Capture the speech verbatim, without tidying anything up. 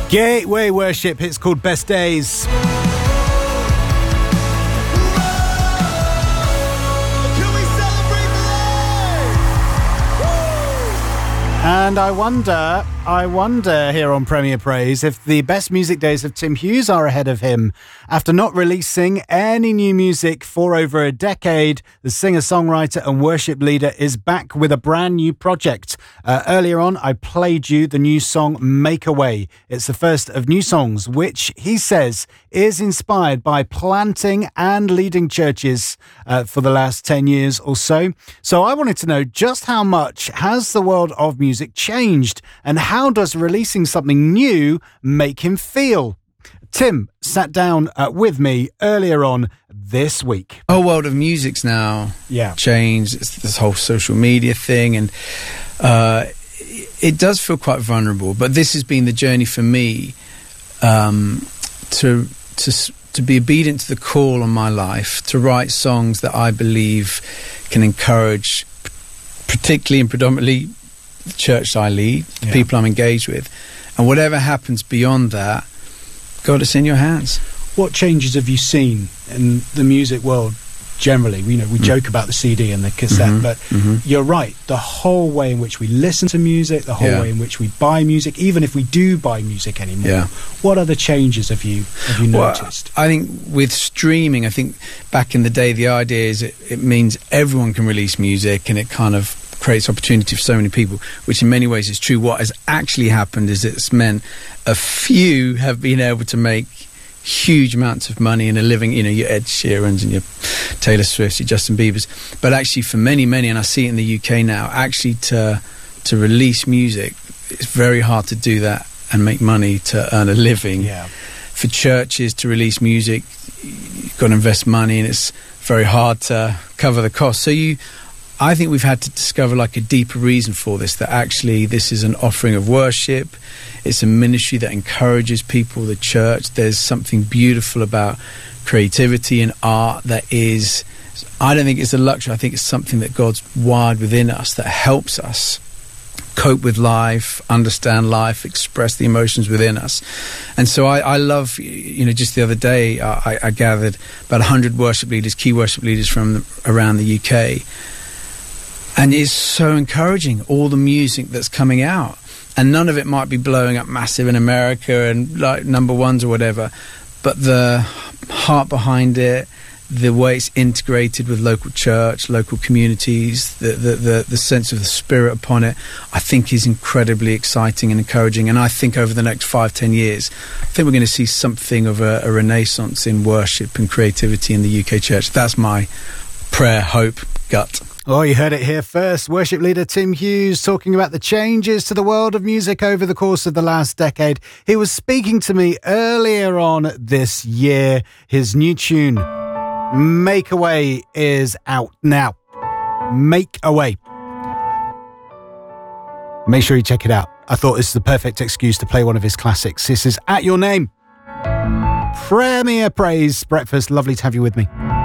Gateway Worship, it's called Best Days. And I wonder, I wonder here on Premier Praise if the best music days of Tim Hughes are ahead of him. After not releasing any new music for over a decade, the singer-songwriter and worship leader is back with a brand new project. Uh, earlier on, I played you the new song Make a Way. It's the first of new songs, which he says is inspired by planting and leading churches uh, for the last ten years or so. So I wanted to know just how much has the world of music changed, and how does releasing something new make him feel? Tim sat down uh, with me earlier on this week. The whole world of music's now yeah. changed. It's this whole social media thing, and uh, it does feel quite vulnerable. But this has been the journey for me um, to to to be obedient to the call on my life, to write songs that I believe can encourage, particularly and predominantly, the church I lead, the yeah. people I'm engaged with, and whatever happens beyond that, God, it's in your hands. What changes have you seen in the music world generally? You know, we mm. joke about the C D and the cassette, mm-hmm. but mm-hmm. you're right. The whole way in which we listen to music, the whole yeah. way in which we buy music, even if we do buy music anymore, yeah. what other changes have you have you well, noticed? I think with streaming, I think back in the day, the idea is it, it means everyone can release music, and it kind of creates opportunity for so many people, which in many ways is true. What has actually happened is it's meant a few have been able to make huge amounts of money and a living, you know, your Ed Sheerans and your Taylor Swifts, your Justin Biebers. But actually for many, many, and I see it in the U K now, actually to to release music, it's very hard to do that and make money to earn a living. Yeah. For churches to release music, you've got to invest money, and it's very hard to cover the cost. So you I think we've had to discover like a deeper reason for this, that actually this is an offering of worship. It's a ministry that encourages people, the church. There's something beautiful about creativity and art that is, I don't think it's a luxury. I think it's something that God's wired within us that helps us cope with life, understand life, express the emotions within us. And so I, I love, you know, just the other day I, I gathered about one hundred worship leaders, key worship leaders from around the U K. And it's so encouraging, all the music that's coming out. And none of it might be blowing up massive in America and like number ones or whatever. But the heart behind it, the way it's integrated with local church, local communities, the, the, the, the sense of the spirit upon it, I think is incredibly exciting and encouraging. And I think over the next five, ten years, I think we're going to see something of a, a renaissance in worship and creativity in the U K church. That's my prayer, hope, gut. Oh, you heard it here first. Worship leader Tim Hughes talking about the changes to the world of music over the course of the last decade. He was speaking to me earlier on this year. His new tune, Make a Way, is out now. Make a Way. Make sure you check it out. I thought this is the perfect excuse to play one of his classics. This is At Your Name. Premier Praise Breakfast. Lovely to have you with me.